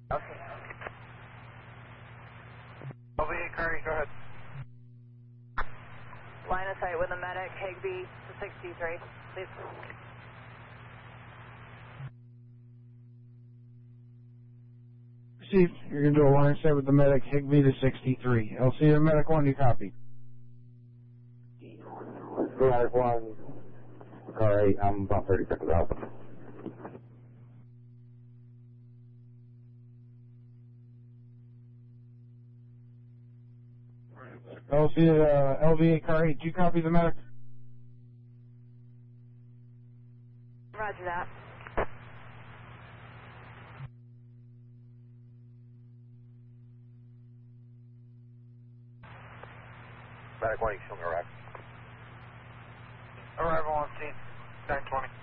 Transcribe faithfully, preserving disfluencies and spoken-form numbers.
Okay. L V A Curry, go ahead. Line of sight with a medic, Higbee to sixty-three, please. Chief, you're going to do a line set with the medic, Higbee to sixty-three. L C to medic one, you copy. Medic one, alright, I'm about thirty seconds out. L C to uh, L V A car eight, do you copy the medic? Roger that. Medic one, you show me arrive. Arrival on scene, nine twenty.